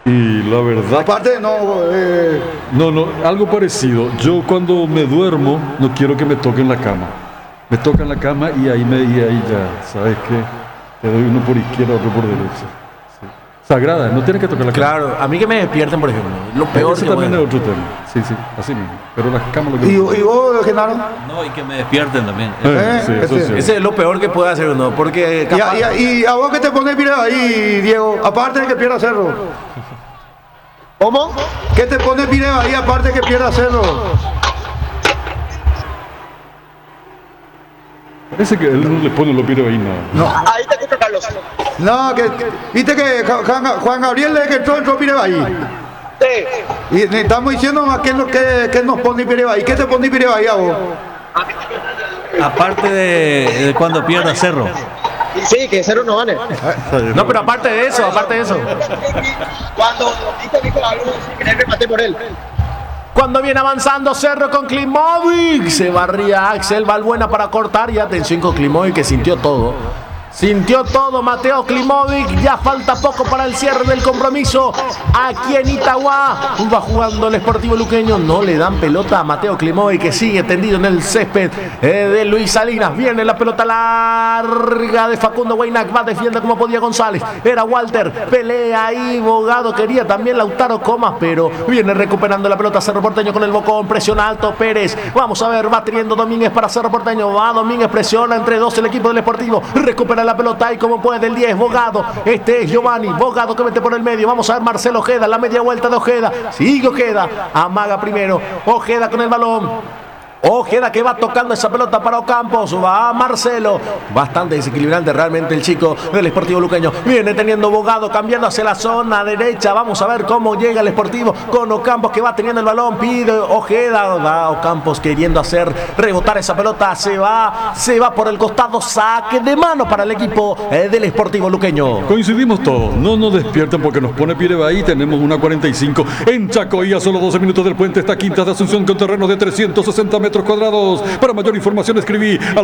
Y la verdad, Aparte, no, algo parecido. Yo cuando me duermo no quiero que me toquen la cama. Me tocan la cama y ahí ya, ¿sabes qué? Te doy uno por izquierda, otro por derecha. Sí. Sagrada, no tiene que tocar la cama. Claro, a mí que me despierten, por ejemplo. Lo peor Ese que también es puede- otro tema. Sí, así mismo. Pero las camas lo que... ¿Y vos, Genaro? No, y que me despierten también. Sí, eso es cierto. Ese es lo peor que puede hacer uno, porque capaz... Y a vos que te pones pireba ahí, Diego, aparte de que pierda Cerro. ¿Cómo? ¿Qué te pones pireba ahí aparte de que pierda Cerro? Parece que él no le pone los piros ahí nada. Ahí te escucho, Carlos. No, viste que Juan Gabriel le que entró pireba ahí. Sí. Y estamos diciendo más qué es lo que nos pone pireba ahí. ¿Qué te pone pireba ahí a vos? Aparte de cuando pierda Cerro. Sí, que Cerro no gane. No, pero aparte de eso. Cuando dijo algo sin querer remate por él. Cuando viene avanzando Cerro con Klimovic, se barría Axel Valbuena para cortar y atención con Klimovic que sintió todo. Sintió todo Mateo Klimovic, ya falta poco para el cierre del compromiso. Aquí en Itagua va jugando el Sportivo Luqueño, no le dan pelota a Mateo Klimovic que sigue tendido en el césped de Luis Salinas. Viene la pelota larga de Facundo Guaynac, va defiende como podía González. Era Walter, pelea ahí, Bogado, quería también Lautaro Comas, pero viene recuperando la pelota Cerro Porteño con el bocón, presiona alto Pérez. Vamos a ver, va teniendo Domínguez para Cerro Porteño, va Domínguez, presiona entre dos el equipo del Sportivo, recupera la pelota y como puede el 10, Bogado, este es Giovanni, Bogado que mete por el medio, vamos a ver Marcelo Ojeda, la media vuelta de Ojeda, sigue Ojeda, amaga primero, Ojeda con el balón. Ojeda que va tocando esa pelota para Ocampos, va Marcelo, bastante desequilibrante realmente el chico del Sportivo Luqueño, viene teniendo Bogado cambiando hacia la zona derecha, vamos a ver cómo llega el Sportivo con Ocampos que va teniendo el balón, pide Ojeda, va Ocampos queriendo hacer rebotar esa pelota, se va por el costado, saque de mano para el equipo del Sportivo Luqueño. Coincidimos todos, no nos despierten porque nos pone Pireba ahí, tenemos una 45 en Chacoí, a solo 12 minutos del puente, esta Quinta de Asunción con terrenos de 360 metros cuadrados. Para mayor información escribí al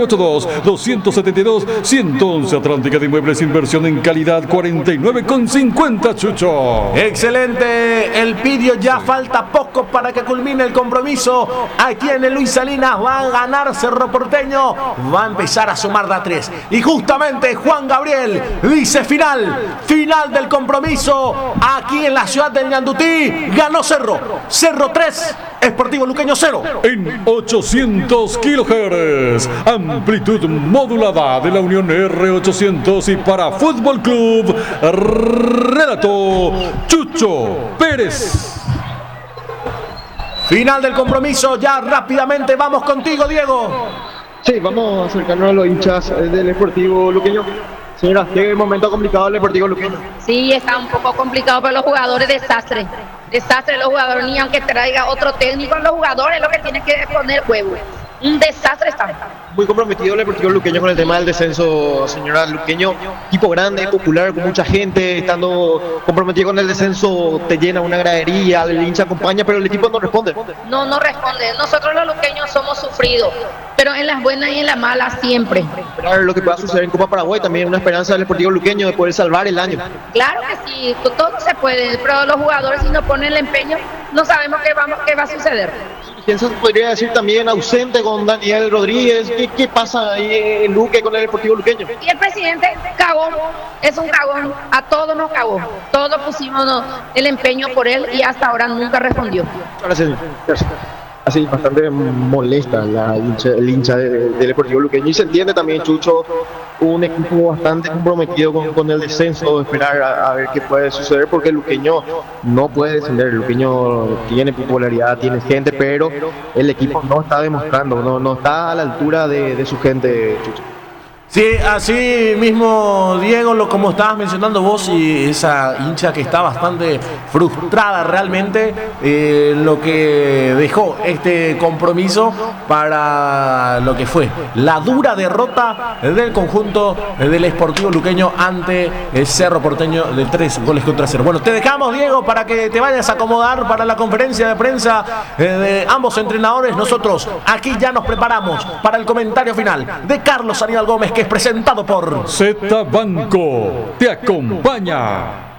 0982-272-111. Atlántica de Inmuebles, inversión en calidad, 49,50, Chucho. Excelente, el Pidio, ya falta poco para que culmine el compromiso. Aquí en el Luis Salinas va a ganar Cerro Porteño, va a empezar a sumar de a 3. Y justamente Juan Gabriel dice final del compromiso. Aquí en la ciudad del Ñandutí ganó Cerro 3, Sportivo Luqueño 0. En 800 kHz, amplitud modulada de la Unión R800 y para Fútbol Club, relato Chucho Pérez. Final del compromiso, ya rápidamente vamos contigo, Diego. Sí, vamos a acercarnos a los hinchas del Sportivo Luqueño. Señora, qué momento complicado el Deportivo Luqueño. Sí, está un poco complicado, pero los jugadores desastre. Desastre los jugadores, ni aunque traiga otro técnico, los jugadores lo que tienen que poner huevo. Un desastre están. Muy comprometido el Deportivo Luqueño con el tema del descenso, señora Luqueño. Equipo grande, popular, con mucha gente, estando comprometido con el descenso, te llena una gradería, el hincha acompaña, pero el equipo no responde. No responde. Nosotros los luqueños somos sufridos, pero en las buenas y en las malas siempre. Esperar lo que pueda suceder en Copa Paraguay, también una esperanza del Deportivo Luqueño de poder salvar el año. Claro que sí, todo se puede, pero los jugadores si no ponen el empeño, no sabemos qué va a suceder. ¿Quién se podría decir también ausente con Daniel Rodríguez? ¿Qué pasa ahí en Luque con el Deportivo Luqueño? Y el presidente cagón, es un cagón, a todos nos cagó. Todos pusimos el empeño por él y hasta ahora nunca respondió. Gracias. Así, bastante molesta el hincha del Deportivo Luqueño. Y se entiende también, Chucho, un equipo bastante comprometido con el descenso, esperar a ver qué puede suceder, porque el Luqueño no puede descender. El Luqueño tiene popularidad, tiene gente, pero el equipo no está demostrando, no está a la altura de su gente, Chucho. Sí, así mismo, Diego, como estabas mencionando vos, y esa hincha que está bastante frustrada realmente, lo que dejó este compromiso para lo que fue la dura derrota del conjunto del Sportivo Luqueño ante el Cerro Porteño de 3-0. Bueno, te dejamos, Diego, para que te vayas a acomodar para la conferencia de prensa de ambos entrenadores. Nosotros aquí ya nos preparamos para el comentario final de Carlos Aníbal Gómez, que es presentado por Z Banco te acompaña.